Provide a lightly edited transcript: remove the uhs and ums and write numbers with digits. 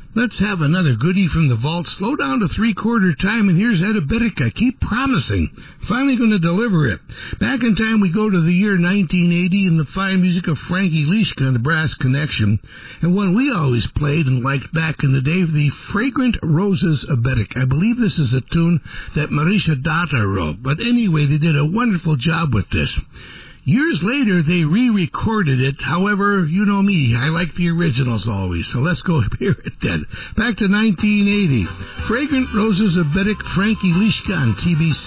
Let's have another goodie from the vault. Slow down to three-quarter time, and here's Ed Abitic. I keep promising. Finally going to deliver it. Back in time, we go to the year 1980 and the fine music of Frankie Lishka and the Brass Connection. And one we always played and liked back in the day, the Fragrant Roses Abitic. I believe this is a tune that Marisha Data wrote. But anyway, they did a wonderful job with this. Years later, they re-recorded it. However, you know me, I like the originals always. So let's go hear it then. Back to 1980. Fragrant Roses Abitic, Frankie Lishka on TBC.